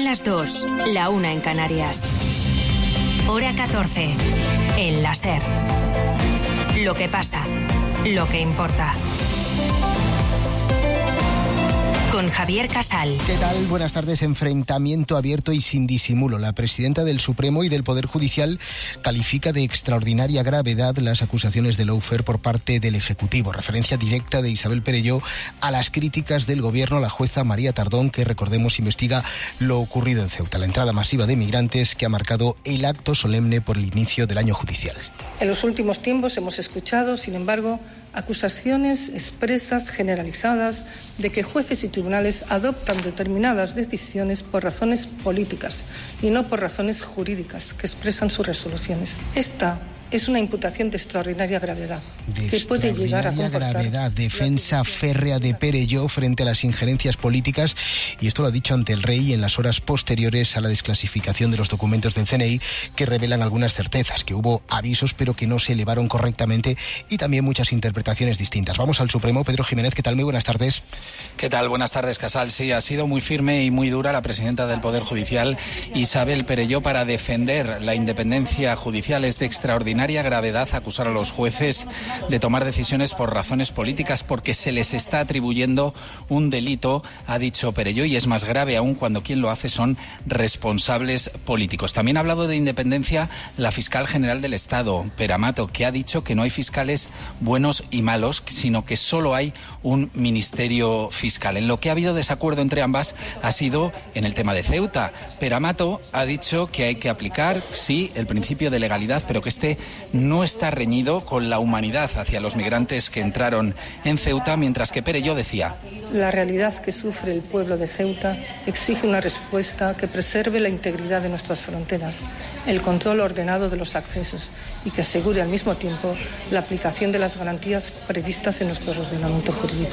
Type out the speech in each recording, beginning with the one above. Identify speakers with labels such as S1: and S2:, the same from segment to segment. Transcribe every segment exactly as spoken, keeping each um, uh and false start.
S1: las dos, la una en Canarias. Hora catorce, en la SER. Lo que pasa, lo que importa. Con Javier Casal.
S2: ¿Qué tal? Buenas tardes. Enfrentamiento abierto y sin disimulo. La presidenta del Supremo y del Poder Judicial califica de extraordinaria gravedad las acusaciones de lawfare por parte del Ejecutivo. Referencia directa de Isabel Perelló a las críticas del Gobierno a la jueza María Tardón, que, recordemos, investiga lo ocurrido en Ceuta, la entrada masiva de migrantes que ha marcado el acto solemne por el inicio del año judicial.
S3: En los últimos tiempos hemos escuchado, sin embargo, acusaciones expresas, generalizadas, de que jueces y tribunales adoptan determinadas decisiones por razones políticas y no por razones jurídicas que expresan sus resoluciones. Esta es una imputación de extraordinaria gravedad,
S2: de
S3: que puede llegar a comportar
S2: gravedad, defensa férrea de Perelló frente a las injerencias políticas, y esto lo ha dicho ante el rey en las horas posteriores a la desclasificación de los documentos del C N I, que revelan algunas certezas, que hubo avisos pero que no se elevaron correctamente, y también muchas interpretaciones distintas. Vamos al Supremo. Pedro Jiménez, ¿qué tal? Muy buenas tardes.
S4: ¿Qué tal? Buenas tardes, Casal. Sí, ha sido muy firme y muy dura la presidenta del Poder Judicial, Isabel Perelló, para defender la independencia judicial. Es de extraordinaria gravedad acusar a los jueces de tomar decisiones por razones políticas, porque se les está atribuyendo un delito, ha dicho Perelló, y es más grave aún cuando quien lo hace son responsables políticos. También ha hablado de independencia la fiscal general del Estado, Pera Mato, que ha dicho que no hay fiscales buenos y malos, sino que solo hay un ministerio fiscal. En lo que ha habido desacuerdo entre ambas ha sido en el tema de Ceuta. Pera Mato ha dicho que hay que aplicar, sí, el principio de legalidad, pero que este no está reñido con la humanidad hacia los migrantes que entraron en Ceuta, mientras que Perelló decía:
S3: la realidad que sufre el pueblo de Ceuta exige una respuesta que preserve la integridad de nuestras fronteras, el control ordenado de los accesos y que asegure al mismo tiempo la aplicación de las garantías previstas en nuestro ordenamiento jurídico.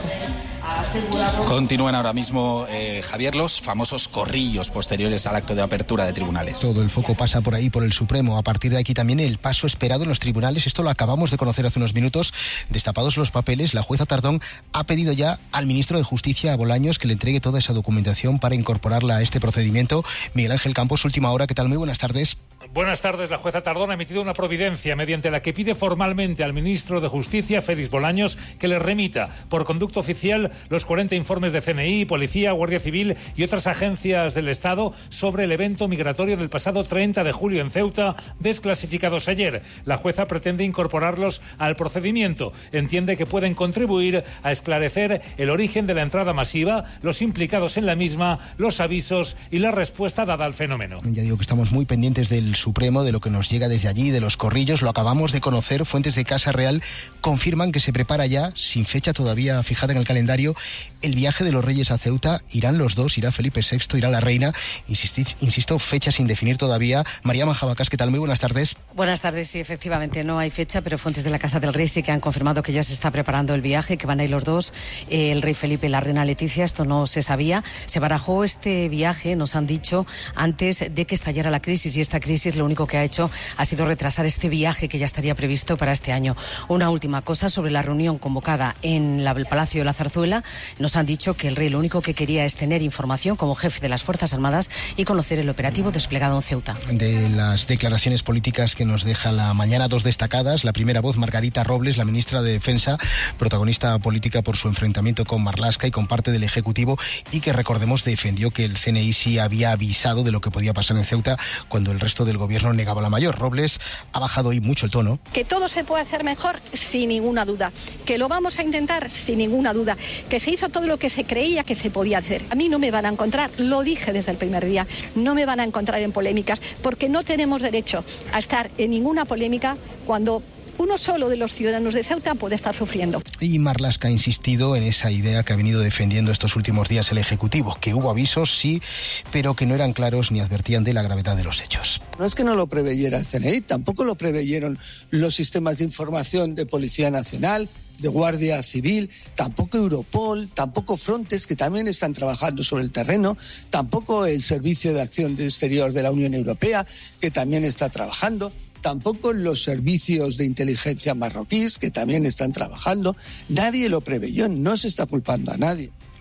S4: Continúan ahora mismo, eh, Javier, los famosos corrillos posteriores al acto de apertura de tribunales.
S2: Todo el foco pasa por ahí, por el Supremo. A partir de aquí también el paso esperado en los tribunales. Esto lo acabamos de conocer hace unos minutos. Destapados los papeles, la jueza Tardón ha pedido ya al ministro de Justicia, a Bolaños, que le entregue toda esa documentación para incorporarla a este procedimiento. Miguel Ángel Campos, última hora. ¿Qué tal? Muy buenas tardes.
S5: Buenas tardes. La jueza Tardón ha emitido una providencia mediante la que pide formalmente al ministro de Justicia, Félix Bolaños, que le remita por conducto oficial los cuarenta informes de C N I, Policía, Guardia Civil y otras agencias del Estado sobre el evento migratorio del pasado treinta de julio en Ceuta, desclasificados ayer. La jueza pretende incorporarlos al procedimiento. Entiende que pueden contribuir a esclarecer el origen de la entrada masiva, los implicados en la misma, los avisos y la respuesta dada al fenómeno.
S2: Ya digo que estamos muy pendientes del Supremo, de lo que nos llega desde allí, de los corrillos. Lo acabamos de conocer. Fuentes de Casa Real confirman que se prepara ya, sin fecha todavía fijada en el calendario, el viaje de los Reyes a Ceuta. Irán los dos, irá Felipe sexto, irá la reina. Insistid, insisto, fecha sin definir todavía. María Majabacas, ¿qué tal? Muy buenas tardes.
S6: Buenas tardes. Sí, efectivamente no hay fecha, pero fuentes de la Casa del Rey sí que han confirmado que ya se está preparando el viaje, que van a ir los dos, eh, el rey Felipe y la reina Leticia. Esto no se sabía. Se barajó este viaje, nos han dicho, antes de que estallara la crisis, y esta crisis lo único que ha hecho ha sido retrasar este viaje que ya estaría previsto para este año. Una última cosa sobre la reunión convocada en la, el Palacio de la Zarzuela. Nos han dicho que el rey lo único que quería es tener información como jefe de las Fuerzas Armadas y conocer el operativo desplegado en Ceuta.
S2: De las declaraciones políticas que nos deja la mañana, dos destacadas. La primera voz, Margarita Robles, la ministra de Defensa, protagonista política por su enfrentamiento con Marlaska y con parte del Ejecutivo, y que, recordemos, defendió que el C N I sí había avisado de lo que podía pasar en Ceuta cuando el resto del gobierno negaba la mayor. Robles ha bajado hoy mucho el tono.
S7: Que todo se puede hacer mejor, sin ninguna duda. Que lo vamos a intentar, sin ninguna duda. Que se hizo todo lo que se creía que se podía hacer. A mí no me van a encontrar, lo dije desde el primer día, no me van a encontrar en polémicas, porque no tenemos derecho a estar en ninguna polémica cuando uno solo de los ciudadanos de Ceuta puede estar sufriendo.
S2: Y Marlaska ha insistido en esa idea que ha venido defendiendo estos últimos días el Ejecutivo, que hubo avisos, sí, pero que no eran claros ni advertían de la gravedad de los hechos.
S8: No es que no lo preveyera el C N I, tampoco lo preveyeron los sistemas de información de Policía Nacional, de Guardia Civil, tampoco Europol, tampoco Frontex, que también están trabajando sobre el terreno, tampoco el Servicio de Acción Exterior de la Unión Europea, que también está trabajando, tampoco los servicios de inteligencia marroquíes, que también están trabajando. Nadie lo preveyó, no se está culpando a nadie.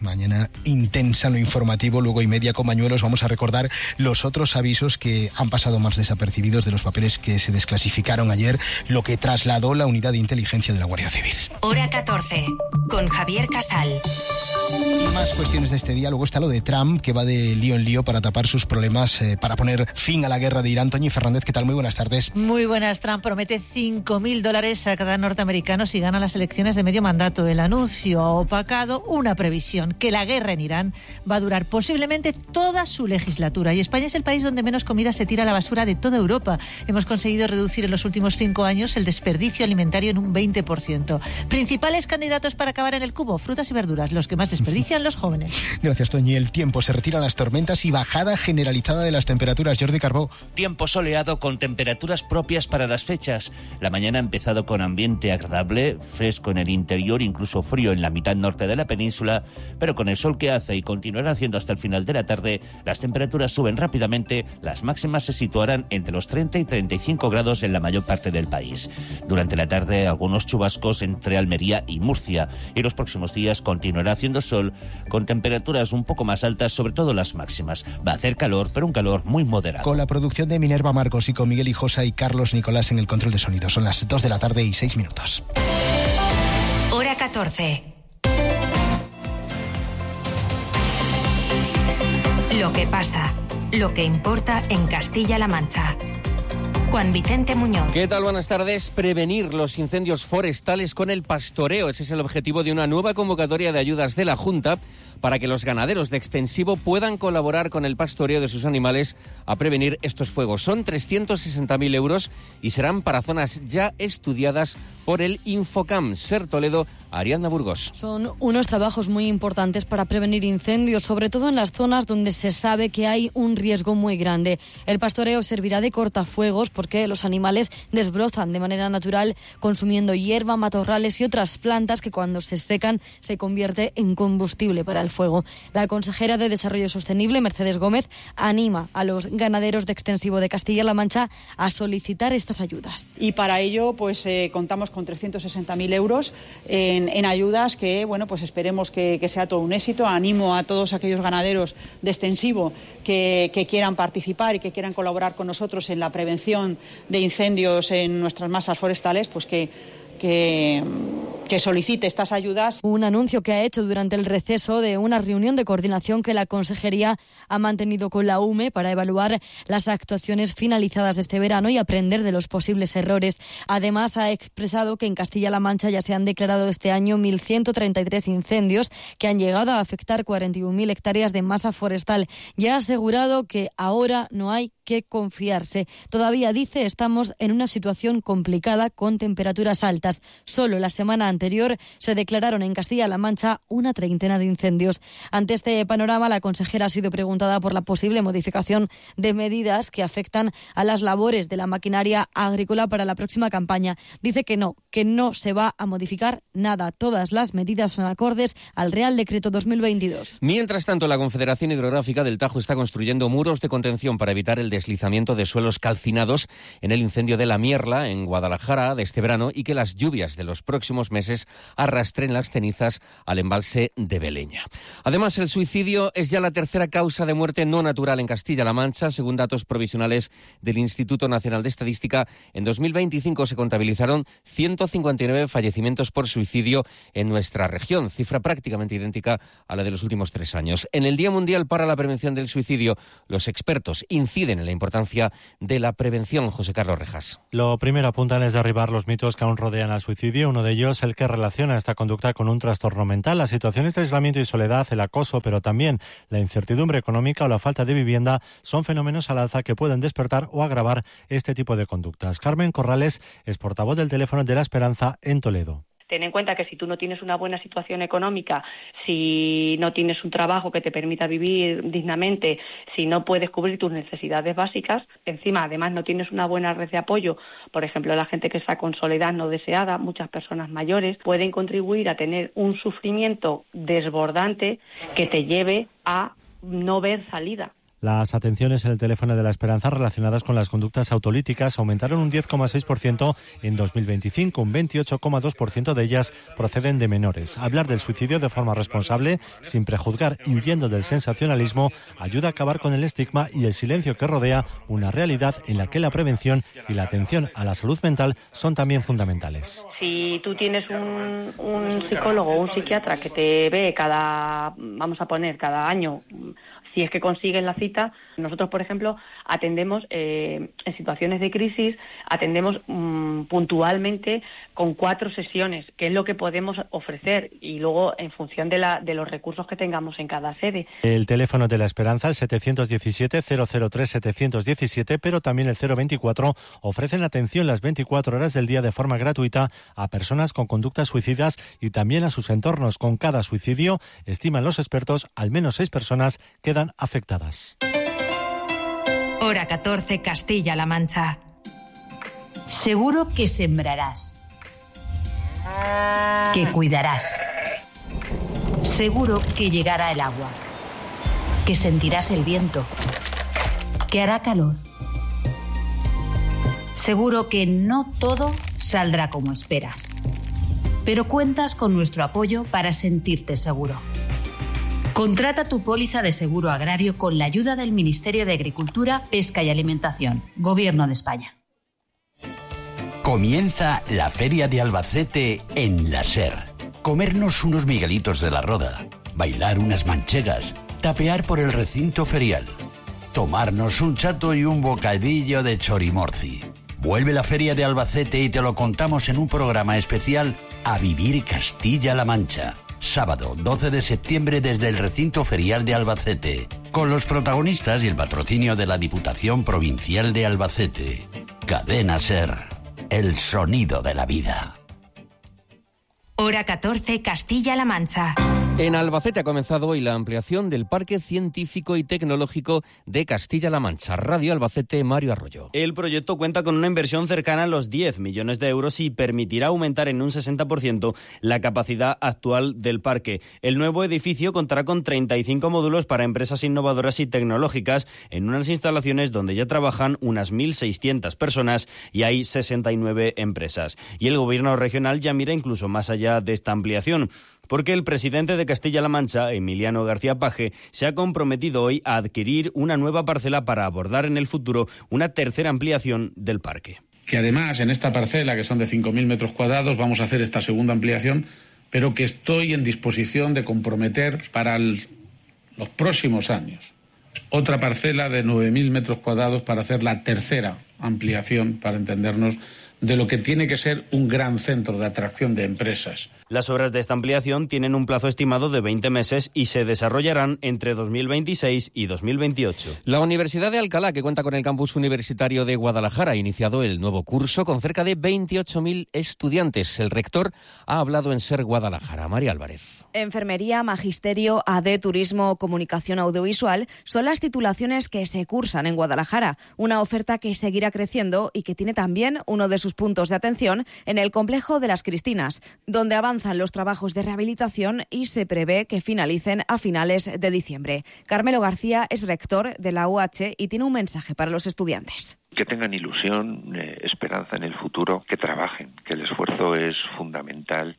S2: Mañana intensa en lo informativo, luego y media con Bañuelos. Vamos a recordar los otros avisos que han pasado más desapercibidos de los papeles que se desclasificaron ayer, lo que trasladó la unidad de inteligencia de la Guardia Civil.
S1: Hora catorce, con Javier Casal.
S2: Y más cuestiones de este día. Luego está lo de Trump, que va de lío en lío para tapar sus problemas, eh, para poner fin a la guerra de Irán. Toñi Fernández, ¿qué tal? Muy buenas tardes.
S9: Muy buenas. Trump promete cinco mil dólares a cada norteamericano si gana las elecciones de medio mandato. El anuncio ha opacado una previsión, que la guerra en Irán va a durar posiblemente toda su legislatura. Y España es el país donde menos comida se tira a la basura de toda Europa. Hemos conseguido reducir en los últimos cinco años el desperdicio alimentario en un veinte por ciento. Principales candidatos para acabar en el cubo: frutas y verduras, los que más desperdician los jóvenes.
S2: Gracias, Toñi. El tiempo, se retiran las tormentas y bajada generalizada de las temperaturas. Jordi Carbó.
S10: Tiempo soleado con temperaturas propias para las fechas. La mañana ha empezado con ambiente agradable, fresco en el interior, incluso frío en la mitad norte de la península, pero con el sol que hace y continuará haciendo hasta el final de la tarde, las temperaturas suben rápidamente. Las máximas se situarán entre los treinta y treinta y cinco grados en la mayor parte del país. Durante la tarde, algunos chubascos entre Almería y Murcia, y los próximos días continuará haciendo sol con temperaturas un poco más altas, sobre todo las máximas. Va a hacer calor, pero un calor muy moderado.
S2: Con la producción de Minerva Marcos y con Miguel Hijosa y Carlos Nicolás en el control de sonido. Son las dos de la tarde y seis minutos.
S1: Hora catorce. Lo que pasa, lo que importa en Castilla-La Mancha. Juan Vicente Muñoz.
S11: ¿Qué tal? Buenas tardes. Prevenir los incendios forestales con el pastoreo. Ese es el objetivo de una nueva convocatoria de ayudas de la Junta para que los ganaderos de extensivo puedan colaborar con el pastoreo de sus animales a prevenir estos fuegos. Son trescientos sesenta mil euros y serán para zonas ya estudiadas por el Infocam. Ser Toledo, Ariadna Burgos.
S12: Son unos trabajos muy importantes para prevenir incendios, sobre todo en las zonas donde se sabe que hay un riesgo muy grande. El pastoreo servirá de cortafuegos porque los animales desbrozan de manera natural consumiendo hierba, matorrales y otras plantas que cuando se secan se convierte en combustible para el fuego. La consejera de Desarrollo Sostenible, Mercedes Gómez, anima a los ganaderos de extensivo de Castilla-La Mancha a solicitar estas ayudas.
S13: Y para ello pues eh, contamos con trescientos sesenta mil euros en, en ayudas que, bueno, pues esperemos que, que sea todo un éxito. Animo a todos aquellos ganaderos de extensivo que, que quieran participar y que quieran colaborar con nosotros en la prevención de incendios en nuestras masas forestales, pues que Que, que solicite estas ayudas.
S12: Un anuncio que ha hecho durante el receso de una reunión de coordinación que la Consejería ha mantenido con la U M E para evaluar las actuaciones finalizadas este verano y aprender de los posibles errores. Además, ha expresado que en Castilla-La Mancha ya se han declarado este año mil ciento treinta y tres incendios que han llegado a afectar cuarenta y un mil hectáreas de masa forestal y ha asegurado que ahora no hay que confiarse. Todavía, dice, estamos en una situación complicada con temperaturas altas. Solo la semana anterior se declararon en Castilla-La Mancha una treintena de incendios. Ante este panorama, la consejera ha sido preguntada por la posible modificación de medidas que afectan a las labores de la maquinaria agrícola para la próxima campaña. Dice que no, que no se va a modificar nada. Todas las medidas son acordes al Real Decreto dos mil veintidós.
S11: Mientras tanto, la Confederación Hidrográfica del Tajo está construyendo muros de contención para evitar el deslizamiento de suelos calcinados en el incendio de la Mierla, en Guadalajara, de este verano, y que las lluvias de los próximos meses arrastren las cenizas al embalse de Beleña. Además, el suicidio es ya la tercera causa de muerte no natural en Castilla-La Mancha. Según datos provisionales del Instituto Nacional de Estadística, en dos mil veinticinco se contabilizaron ciento cincuenta y nueve fallecimientos por suicidio en nuestra región, cifra prácticamente idéntica a la de los últimos tres años. En el Día Mundial para la Prevención del Suicidio, los expertos inciden en la importancia de la prevención. José Carlos Rejas.
S14: Lo primero apuntan es derribar los mitos que aún rodean al suicidio. Uno de ellos, el que relaciona esta conducta con un trastorno mental. Las situaciones de aislamiento y soledad, el acoso, pero también la incertidumbre económica o la falta de vivienda son fenómenos al alza que pueden despertar o agravar este tipo de conductas. Carmen Corrales es portavoz del Teléfono de la Esperanza en Toledo.
S15: Ten en cuenta que si tú no tienes una buena situación económica, si no tienes un trabajo que te permita vivir dignamente, si no puedes cubrir tus necesidades básicas, encima además no tienes una buena red de apoyo, por ejemplo la gente que está con soledad no deseada, muchas personas mayores, pueden contribuir a tener un sufrimiento desbordante que te lleve a no ver salida.
S14: Las atenciones en el teléfono de la Esperanza relacionadas con las conductas autolíticas aumentaron un diez coma seis por ciento en dos mil veinticinco, un veintiocho coma dos por ciento de ellas proceden de menores. Hablar del suicidio de forma responsable, sin prejuzgar y huyendo del sensacionalismo, ayuda a acabar con el estigma y el silencio que rodea una realidad en la que la prevención y la atención a la salud mental son también fundamentales.
S15: Si tú tienes un, un psicólogo o un psiquiatra que te ve cada, vamos a poner, cada año, si es que consiguen la cita, nosotros, por ejemplo, atendemos eh, en situaciones de crisis, atendemos mmm, puntualmente con cuatro sesiones, que es lo que podemos ofrecer, y luego en función de, la, de los recursos que tengamos en cada sede.
S14: El teléfono de la Esperanza, el setecientos diecisiete, cero cero tres, setecientos diecisiete, pero también el cero veinticuatro, ofrecen atención las veinticuatro horas del día de forma gratuita a personas con conductas suicidas y también a sus entornos. Con cada suicidio, estiman los expertos, al menos seis personas quedan afectadas.
S1: Hora catorce, Castilla-La Mancha.
S16: Seguro que sembrarás, que cuidarás. Seguro que llegará el agua, que sentirás el viento, que hará calor. Seguro que no todo saldrá como esperas, pero cuentas con nuestro apoyo para sentirte seguro. Contrata tu póliza de seguro agrario con la ayuda del Ministerio de Agricultura, Pesca y Alimentación, Gobierno de España.
S17: Comienza la Feria de Albacete en la SER. Comernos unos miguelitos de la Roda, bailar unas manchegas, tapear por el recinto ferial, tomarnos un chato y un bocadillo de chorimorci. Vuelve la Feria de Albacete y te lo contamos en un programa especial A Vivir Castilla-La Mancha. Sábado doce de septiembre desde el recinto ferial de Albacete, con los protagonistas y el patrocinio de la Diputación Provincial de Albacete. Cadena SER, el sonido de la vida.
S1: Hora catorce, Castilla-La Mancha.
S11: En Albacete ha comenzado hoy la ampliación del Parque Científico y Tecnológico de Castilla-La Mancha. Radio Albacete, Mario Arroyo.
S18: El proyecto cuenta con una inversión cercana a los diez millones de euros y permitirá aumentar en un sesenta por ciento la capacidad actual del parque. El nuevo edificio contará con treinta y cinco módulos para empresas innovadoras y tecnológicas en unas instalaciones donde ya trabajan unas mil seiscientas personas y hay sesenta y nueve empresas. Y el gobierno regional ya mira incluso más allá de esta ampliación, porque el presidente de Castilla-La Mancha, Emiliano García Paje, se ha comprometido hoy a adquirir una nueva parcela para abordar en el futuro una tercera ampliación del parque.
S19: Que además en esta parcela, que son de cinco mil metros cuadrados, vamos a hacer esta segunda ampliación, pero que estoy en disposición de comprometer para el, los próximos años otra parcela de nueve mil metros cuadrados para hacer la tercera ampliación, para entendernos, de lo que tiene que ser un gran centro de atracción de empresas.
S18: Las obras de esta ampliación tienen un plazo estimado de veinte meses y se desarrollarán entre dos mil veintiséis y dos mil veintiocho.
S11: La Universidad de Alcalá, que cuenta con el campus universitario de Guadalajara, ha iniciado el nuevo curso con cerca de veintiocho mil estudiantes. El rector ha hablado en SER Guadalajara. María Álvarez.
S20: Enfermería, Magisterio, A D, Turismo o Comunicación Audiovisual son las titulaciones que se cursan en Guadalajara. Una oferta que seguirá creciendo y que tiene también uno de sus puntos de atención en el complejo de Las Cristinas, donde avanzan los trabajos de rehabilitación y se prevé que finalicen a finales de diciembre. Carmelo García es rector de la U H y tiene un mensaje para los estudiantes.
S21: Que tengan ilusión, eh, esperanza en el futuro, que trabajen, que el esfuerzo es fundamental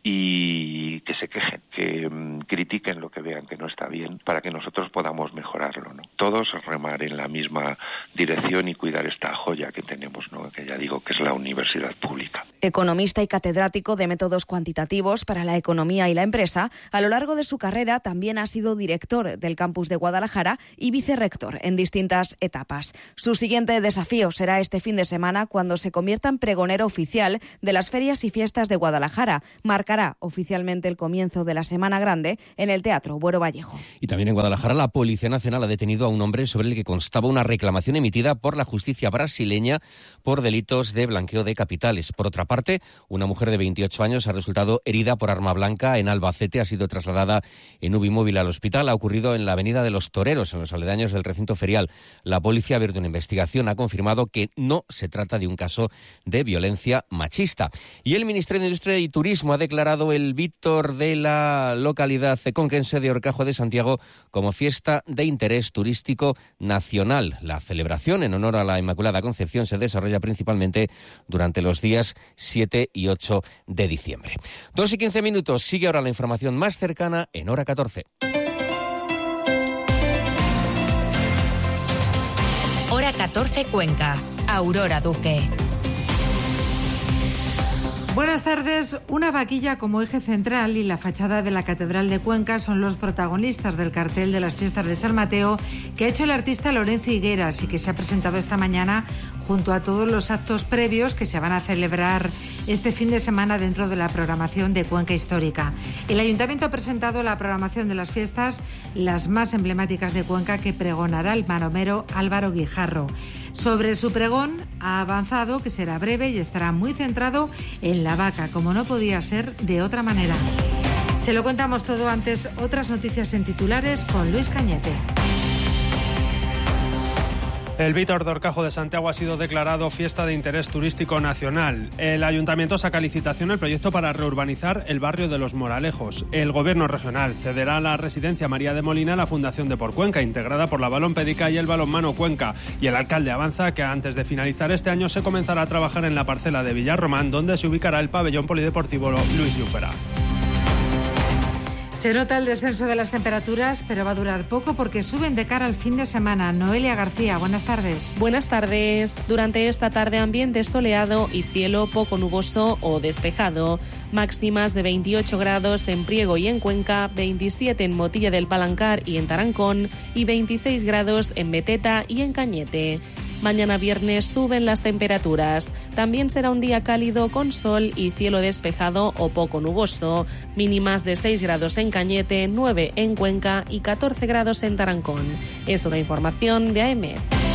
S21: y que se quejen, que mm, critiquen lo que vean que no está bien para que nosotros podamos mejorarlo, ¿no? Todos remar en la misma dirección y cuidar esta joya que tenemos, ¿no? Que ya digo que es la universidad pública.
S20: Economista y catedrático de métodos cuantitativos para la economía y la empresa, a lo largo de su carrera también ha sido director del campus de Guadalajara y vicerrector en distintas etapas. Su siguiente desafío será Será este fin de semana cuando se convierta en pregonero oficial de las ferias y fiestas de Guadalajara. Marcará oficialmente el comienzo de la Semana Grande en el Teatro Buero Vallejo.
S11: Y también en Guadalajara la Policía Nacional ha detenido a un hombre sobre el que constaba una reclamación emitida por la justicia brasileña por delitos de blanqueo de capitales. Por otra parte, una mujer de veintiocho años ha resultado herida por arma blanca en Albacete. Ha sido trasladada en U B I móvil al hospital. Ha ocurrido en la Avenida de los Toreros, en los aledaños del recinto ferial. La policía ha abierto una investigación. Ha confirmado que no se trata de un caso de violencia machista. Y el Ministerio de Industria y Turismo ha declarado el Víctor de la localidad conquense de Horcajo de Santiago como fiesta de interés turístico nacional. La celebración en honor a la Inmaculada Concepción se desarrolla principalmente durante los días siete y ocho de diciembre. Dos y quince minutos, sigue ahora la información más cercana en hora catorce.
S1: Hora catorce Cuenca. Aurora Duque.
S3: Buenas tardes. Una vaquilla como eje central y la fachada de la Catedral de Cuenca son los protagonistas del cartel de las fiestas de San Mateo que ha hecho el artista Lorenzo Higueras y que se ha presentado esta mañana junto a todos los actos previos que se van a celebrar este fin de semana dentro de la programación de Cuenca Histórica. El Ayuntamiento ha presentado la programación de las fiestas, las más emblemáticas de Cuenca, que pregonará el maromero Álvaro Guijarro. Sobre su pregón ha avanzado que será breve y estará muy centrado en la vaca, como no podía ser de otra manera. Se lo contamos todo antes, otras noticias en titulares con Luis Cañete.
S22: El Víctor de Horcajo de Santiago ha sido declarado fiesta de interés turístico nacional. El Ayuntamiento saca a licitación el proyecto para reurbanizar el barrio de Los Moralejos. El Gobierno regional cederá la residencia María de Molina a la Fundación de Por Cuenca, integrada por la Balompédica y el Balonmano Cuenca. Y el alcalde avanza que antes de finalizar este año se comenzará a trabajar en la parcela de Villarromán, donde se ubicará el pabellón polideportivo Luis Llufera.
S3: Se nota el descenso de las temperaturas, pero va a durar poco porque suben de cara al fin de semana. Noelia García, buenas tardes.
S23: Buenas tardes. Durante esta tarde ambiente soleado y cielo poco nuboso o despejado. Máximas de veintiocho grados en Priego y en Cuenca, veintisiete en Motilla del Palancar y en Tarancón y veintiséis grados en Beteta y en Cañete. Mañana viernes suben las temperaturas. También será un día cálido con sol y cielo despejado o poco nuboso. Mínimas de seis grados en Cañete, nueve en Cuenca y catorce grados en Tarancón. Es una información de A E M E D.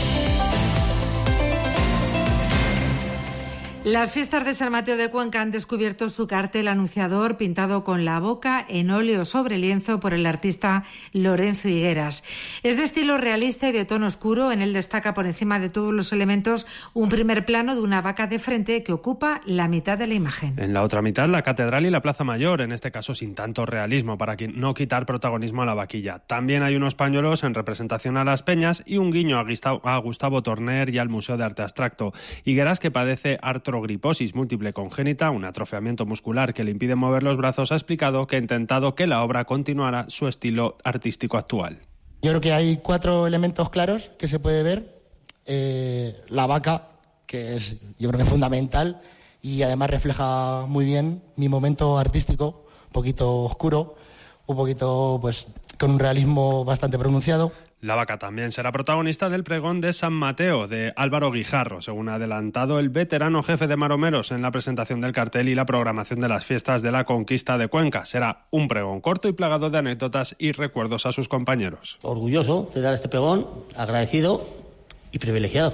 S3: Las fiestas de San Mateo de Cuenca han descubierto su cartel anunciador pintado con la boca en óleo sobre lienzo por el artista Lorenzo Higueras. Es de estilo realista y de tono oscuro. En él destaca por encima de todos los elementos un primer plano de una vaca de frente que ocupa la mitad de la imagen.
S22: En la otra mitad la catedral y la plaza mayor, en este caso sin tanto realismo para no quitar protagonismo a la vaquilla. También hay unos pañuelos en representación a las peñas y un guiño a Gustavo Torner y al Museo de Arte Abstracto. Higueras, que padece artrogriposis múltiple congénita, un atrofiamiento muscular que le impide mover los brazos, ha explicado que ha intentado que la obra continuara su estilo artístico actual.
S24: Yo creo que hay cuatro elementos claros que se puede ver. Eh, la vaca, que es, yo creo que es fundamental y además refleja muy bien mi momento artístico, un poquito oscuro, un poquito pues con un realismo bastante pronunciado.
S22: La vaca también será protagonista del pregón de San Mateo de Álvaro Guijarro, según ha adelantado el veterano jefe de maromeros en la presentación del cartel y la programación de las fiestas de la conquista de Cuenca. Será un pregón corto y plagado de anécdotas y recuerdos a sus compañeros.
S25: Orgulloso de dar este pregón, agradecido y privilegiado.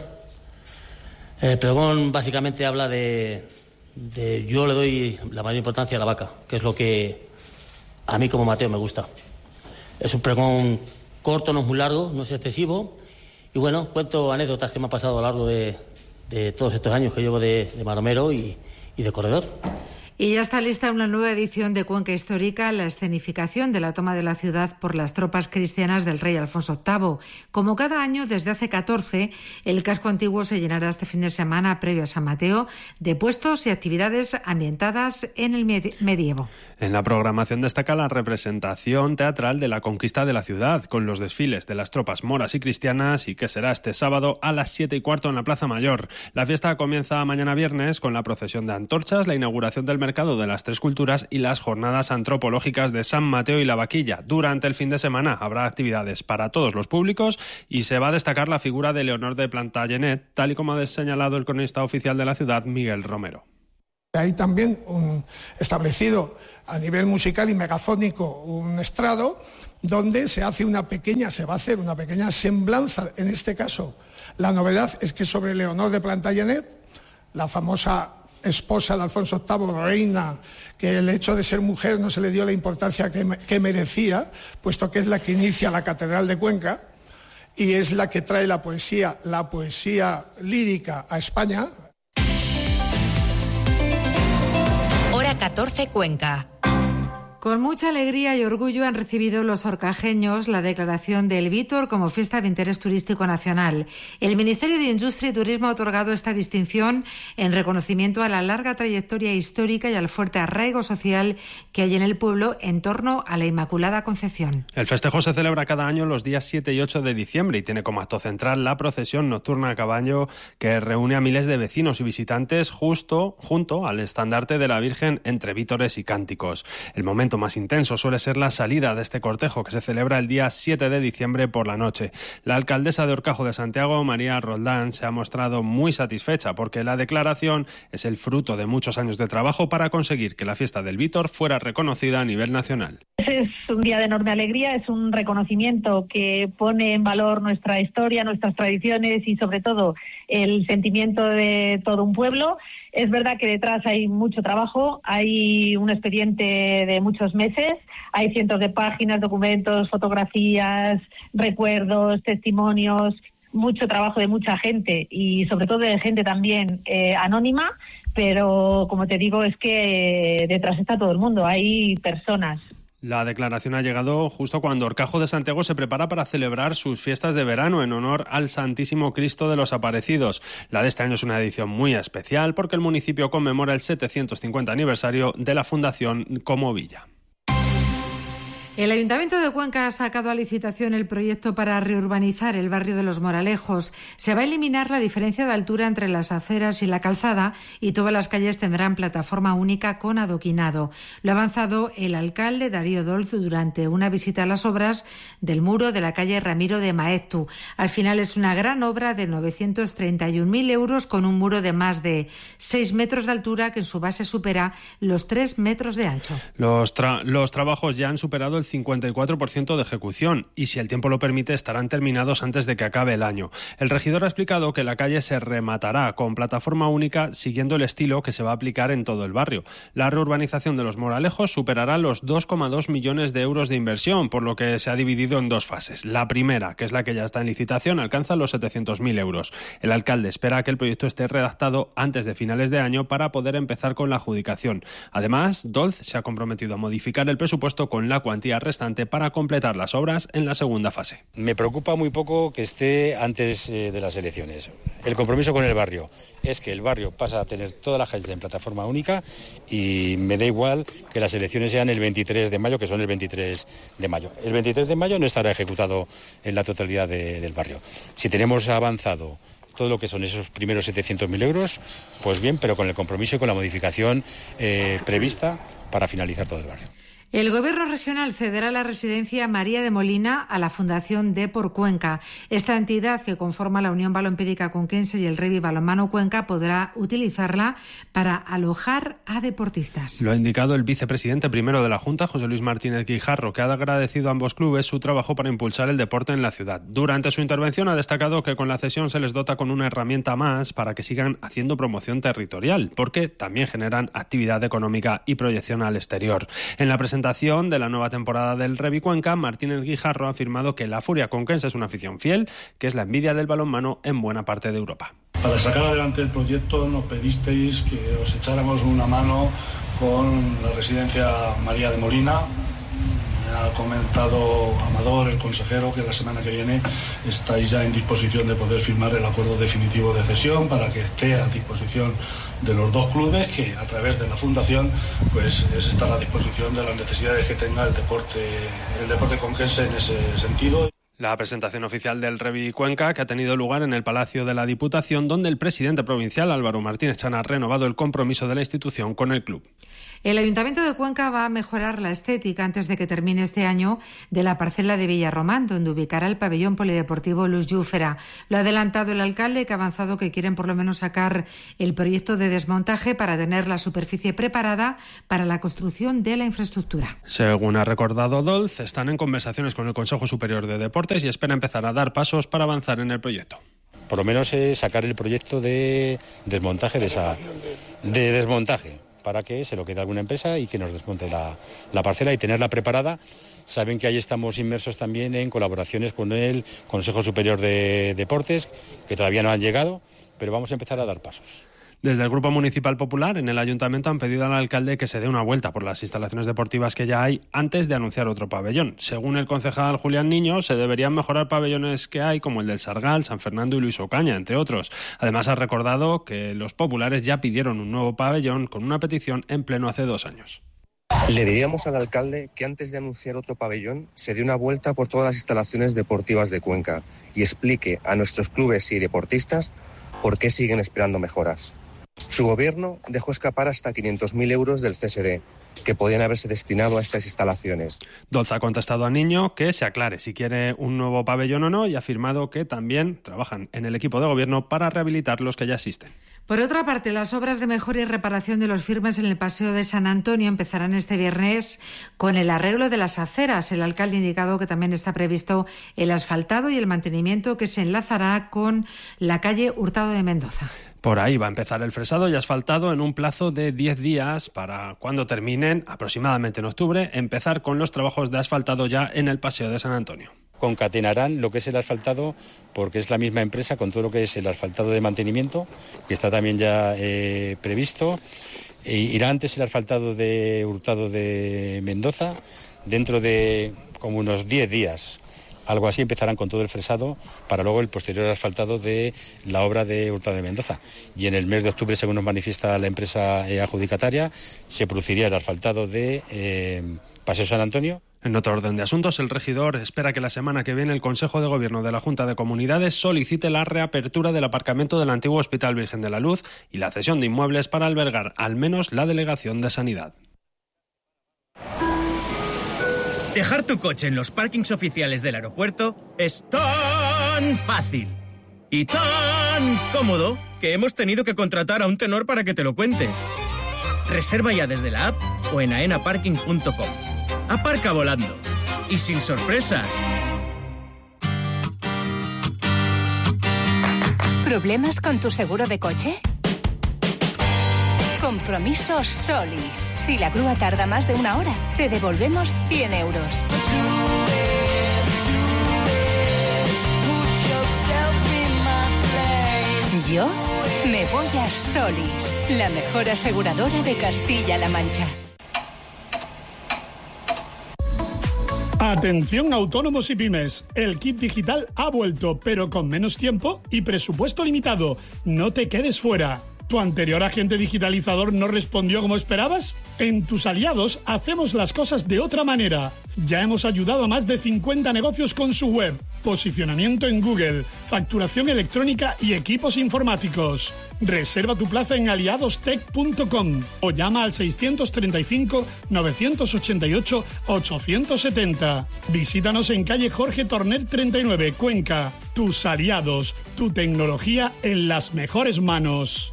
S25: El pregón básicamente habla de, de... Yo le doy la mayor importancia a la vaca, que es lo que a mí como Mateo me gusta. Es un pregón corto, no es muy largo, no es excesivo. Y bueno, cuento anécdotas que me han pasado a lo largo de, de todos estos años que llevo de, de maromero y, y de corredor.
S3: Y ya está lista una nueva edición de Cuenca Histórica, la escenificación de la toma de la ciudad por las tropas cristianas del rey Alfonso octavo. Como cada año, desde hace catorce, el casco antiguo se llenará este fin de semana previo a San Mateo de puestos y actividades ambientadas en el medievo.
S22: En la programación destaca la representación teatral de la conquista de la ciudad, con los desfiles de las tropas moras y cristianas, y que será este sábado a las siete y cuarto en la Plaza Mayor. La fiesta comienza mañana viernes con la procesión de antorchas, la inauguración del mercado de las tres culturas y las jornadas antropológicas de San Mateo y la Vaquilla. Durante el fin de semana habrá actividades para todos los públicos y se va a destacar la figura de Leonor de Plantagenet, tal y como ha señalado el cronista oficial de la ciudad, Miguel Romero.
S26: Hay también un establecido a nivel musical y megafónico un estrado donde se hace una pequeña, se va a hacer una pequeña semblanza. En este caso, la novedad es que sobre Leonor de Plantagenet, la famosa esposa de Alfonso octavo, reina, que el hecho de ser mujer no se le dio la importancia que, que merecía, puesto que es la que inicia la Catedral de Cuenca. y es la que trae la poesía, la poesía lírica a España.
S1: Hora catorce, Cuenca.
S3: Con mucha alegría y orgullo han recibido los orcajeños la declaración del Vítor como fiesta de interés turístico nacional. El Ministerio de Industria y Turismo ha otorgado esta distinción en reconocimiento a la larga trayectoria histórica y al fuerte arraigo social que hay en el pueblo en torno a la Inmaculada Concepción.
S22: El festejo se celebra cada año los días siete y ocho de diciembre y tiene como acto central la procesión nocturna a caballo que reúne a miles de vecinos y visitantes justo junto al estandarte de la Virgen entre vítores y cánticos. El momento más intenso suele ser la salida de este cortejo que se celebra el día siete de diciembre por la noche. La alcaldesa de Horcajo de Santiago, María Roldán, se ha mostrado muy satisfecha porque la declaración es el fruto de muchos años de trabajo para conseguir que la fiesta del Vítor fuera reconocida a nivel nacional.
S4: Es un día de enorme alegría, es un reconocimiento que pone en valor nuestra historia, nuestras tradiciones y sobre todo el sentimiento de todo un pueblo. Es verdad que detrás hay mucho trabajo, hay un expediente de muchos meses, hay cientos de páginas, documentos, fotografías, recuerdos, testimonios, mucho trabajo de mucha gente y sobre todo de gente también eh, anónima, pero como te digo es que eh, detrás está todo el mundo, hay personas.
S22: La declaración ha llegado justo cuando Horcajo de Santiago se prepara para celebrar sus fiestas de verano en honor al Santísimo Cristo de los Aparecidos. La de este año es una edición muy especial porque el municipio conmemora el setecientos cincuenta aniversario de la Fundación Como Villa.
S3: El Ayuntamiento de Cuenca ha sacado a licitación el proyecto para reurbanizar el barrio de Los Moralejos. Se va a eliminar la diferencia de altura entre las aceras y la calzada y todas las calles tendrán plataforma única con adoquinado. Lo ha avanzado el alcalde Darío Dolz durante una visita a las obras del muro de la calle Ramiro de Maeztu. Al final es una gran obra de novecientos treinta y un mil euros con un muro de más de seis metros de altura que en su base supera los tres metros de ancho.
S22: Los, tra- los trabajos ya han superado el cincuenta y cuatro por ciento de ejecución y, si el tiempo lo permite, estarán terminados antes de que acabe el año. El regidor ha explicado que la calle se rematará con plataforma única siguiendo el estilo que se va a aplicar en todo el barrio. La reurbanización de Los Moralejos superará los dos coma dos millones de euros de inversión, por lo que se ha dividido en dos fases. La primera, que es la que ya está en licitación, alcanza los setecientos mil euros. El alcalde espera que el proyecto esté redactado antes de finales de año para poder empezar con la adjudicación. Además, Dolz se ha comprometido a modificar el presupuesto con la cuantía restante para completar las obras en la segunda fase.
S5: Me preocupa muy poco que esté antes eh, de las elecciones. El compromiso con el barrio es que el barrio pasa a tener todas las calles en plataforma única y me da igual que las elecciones sean el veintitrés de mayo, que son el veintitrés de mayo. El veintitrés de mayo no estará ejecutado en la totalidad de, del barrio. Si tenemos avanzado todo lo que son esos primeros setecientos mil euros, pues bien, pero con el compromiso y con la modificación eh, prevista para finalizar todo el barrio.
S3: El Gobierno regional cederá la residencia María de Molina a la Fundación Depor Cuenca. Esta entidad, que conforma la Unión Balompédica Conquense y el Revi Balonmano Cuenca, podrá utilizarla para alojar a deportistas.
S22: Lo ha indicado el vicepresidente primero de la Junta, José Luis Martínez Guijarro, que ha agradecido a ambos clubes su trabajo para impulsar el deporte en la ciudad. Durante su intervención ha destacado que con la cesión se les dota con una herramienta más para que sigan haciendo promoción territorial, porque también generan actividad económica y proyección al exterior. En la presentación de la nueva temporada del Revi Cuenca, Martínez Guijarro ha afirmado que la Furia Conquense es una afición fiel, que es la envidia del balonmano en buena parte de Europa.
S6: Para sacar adelante el proyecto nos pedisteis que os echáramos una mano con la residencia María de Molina. Ha comentado Amador, el consejero, que la semana que viene estáis ya en disposición de poder firmar el acuerdo definitivo de cesión para que esté a disposición de los dos clubes, que a través de la fundación pues es estar a disposición de las necesidades que tenga el deporte, el deporte conquense en ese sentido.
S22: La presentación oficial del Revi Cuenca, que ha tenido lugar en el Palacio de la Diputación, donde el presidente provincial Álvaro Martínez Chan ha renovado el compromiso de la institución con el club.
S3: El Ayuntamiento de Cuenca va a mejorar la estética antes de que termine este año de la parcela de Villarromán, donde ubicará el pabellón polideportivo Luz Llúfera. Lo ha adelantado el alcalde, que ha avanzado que quieren por lo menos sacar el proyecto de desmontaje para tener la superficie preparada para la construcción de la infraestructura.
S22: Según ha recordado Dolz, están en conversaciones con el Consejo Superior de Deportes y espera empezar a dar pasos para avanzar en el proyecto.
S5: Por lo menos es sacar el proyecto de desmontaje de esa de desmontaje para que se lo quede alguna empresa y que nos desmonte la, la parcela y tenerla preparada Saben que ahí estamos inmersos también en colaboraciones con el Consejo Superior de Deportes, que todavía no han llegado, pero vamos a empezar a dar pasos.
S22: Desde el Grupo Municipal Popular, en el Ayuntamiento, han pedido al alcalde que se dé una vuelta por las instalaciones deportivas que ya hay antes de anunciar otro pabellón. Según el concejal Julián Niño, se deberían mejorar pabellones que hay, como el del Sargal, San Fernando y Luis Ocaña, entre otros. Además, ha recordado que los populares ya pidieron un nuevo pabellón con una petición en pleno hace dos años.
S2: Le diríamos al alcalde que antes de anunciar otro pabellón se dé una vuelta por todas las instalaciones deportivas de Cuenca y explique a nuestros clubes y deportistas por qué siguen esperando mejoras. Su gobierno dejó escapar hasta quinientos mil euros del C S D, que podían haberse destinado a estas instalaciones.
S22: Dolza ha contestado a Niño que se aclare si quiere un nuevo pabellón o no y ha afirmado que también trabajan en el equipo de gobierno para rehabilitar los que ya existen.
S3: Por otra parte, las obras de mejora y reparación de los firmes en el Paseo de San Antonio empezarán este viernes con el arreglo de las aceras. El alcalde ha indicado que también está previsto el asfaltado y el mantenimiento que se enlazará con la calle Hurtado de Mendoza.
S22: Por ahí va a empezar el fresado y asfaltado en un plazo de diez días para, cuando terminen, aproximadamente en octubre, empezar con los trabajos de asfaltado ya en el Paseo de San Antonio.
S5: Concatenarán lo que es el asfaltado, porque es la misma empresa con todo lo que es el asfaltado de mantenimiento, que está también ya eh, previsto. E irá antes el asfaltado de Hurtado de Mendoza, dentro de como unos diez días. Algo así empezarán con todo el fresado para luego el posterior asfaltado de la obra de Hurtado de Mendoza. Y en el mes de octubre, según nos manifiesta la empresa eh, adjudicataria, se produciría el asfaltado de eh, Paseo San Antonio.
S22: En otro orden de asuntos, el regidor espera que la semana que viene el Consejo de Gobierno de la Junta de Comunidades solicite la reapertura del aparcamiento del antiguo Hospital Virgen de la Luz y la cesión de inmuebles para albergar al menos la Delegación de Sanidad.
S7: Dejar tu coche en los parkings oficiales del aeropuerto es tan fácil y tan cómodo que hemos tenido que contratar a un tenor para que te lo cuente. Reserva ya desde la app o en aena parking punto com. Aparca volando y sin sorpresas.
S1: ¿Problemas con tu seguro de coche? Compromiso Solis. Si la grúa tarda más de una hora, te devolvemos cien euros. Yo me voy a Solis, la mejor aseguradora de Castilla-La Mancha.
S8: Atención autónomos y pymes, el kit digital ha vuelto, pero con menos tiempo y presupuesto limitado. No te quedes fuera. ¿Tu anterior agente digitalizador no respondió como esperabas? En Tus Aliados hacemos las cosas de otra manera. Ya hemos ayudado a más de cincuenta negocios con su web, posicionamiento en Google, facturación electrónica y equipos informáticos. Reserva tu plaza en aliados tech punto com o llama al seiscientos treinta y cinco, novecientos ochenta y ocho, ochocientos setenta. Visítanos en calle Jorge Torner treinta y nueve, Cuenca. Tus Aliados, tu tecnología en las mejores manos.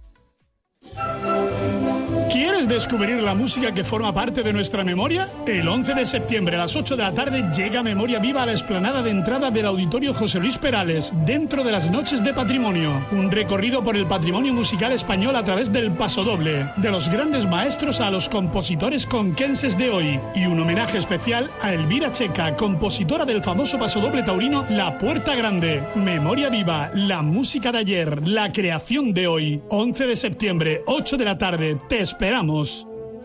S8: ¿Quieres descubrir la música que forma parte de nuestra memoria? El once de septiembre a las ocho de la tarde llega Memoria Viva a la explanada de entrada del Auditorio José Luis Perales, dentro de las Noches de Patrimonio. Un recorrido por el patrimonio musical español a través del pasodoble, de los grandes maestros a los compositores conquenses de hoy. Y un homenaje especial a Elvira Checa, compositora del famoso pasodoble taurino La Puerta Grande. Memoria Viva, la música de ayer, la creación de hoy. once de septiembre, ocho de la tarde, te esperamos.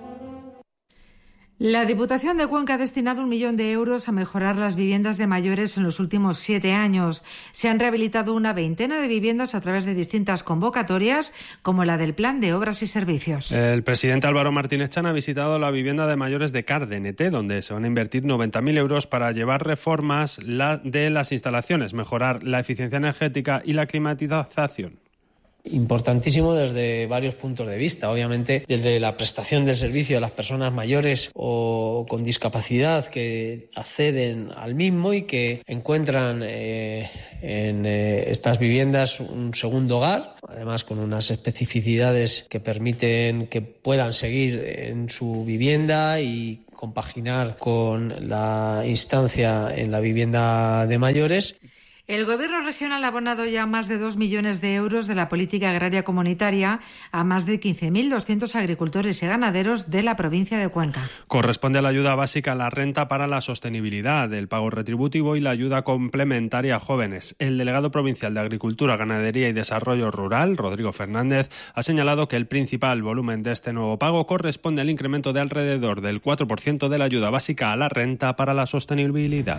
S3: La Diputación de Cuenca ha destinado un millón de euros a mejorar las viviendas de mayores en los últimos siete años. Se han rehabilitado una veintena de viviendas a través de distintas convocatorias, como la del Plan de Obras y Servicios.
S22: El presidente Álvaro Martínez Chan ha visitado la vivienda de mayores de Cardenete, donde se van a invertir noventa mil euros para llevar reformas de las instalaciones, mejorar la eficiencia energética y la climatización.
S9: Importantísimo desde varios puntos de vista, obviamente desde la prestación del servicio a las personas mayores o con discapacidad que acceden al mismo y que encuentran eh, en eh, estas viviendas un segundo hogar, además con unas especificidades que permiten que puedan seguir en su vivienda y compaginar con la instancia en la vivienda de mayores.
S3: El Gobierno regional ha abonado ya más de dos millones de euros de la política agraria comunitaria a más de quince mil doscientos agricultores y ganaderos de la provincia de Cuenca.
S22: Corresponde a la ayuda básica a la renta para la sostenibilidad, el pago retributivo y la ayuda complementaria a jóvenes. El delegado provincial de Agricultura, Ganadería y Desarrollo Rural, Rodrigo Fernández, ha señalado que el principal volumen de este nuevo pago corresponde al incremento de alrededor del cuatro por ciento de la ayuda básica a la renta para la sostenibilidad.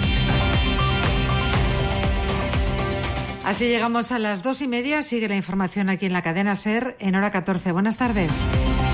S3: Así llegamos a las dos y media. Sigue la información aquí en la cadena SER en hora catorce. Buenas tardes.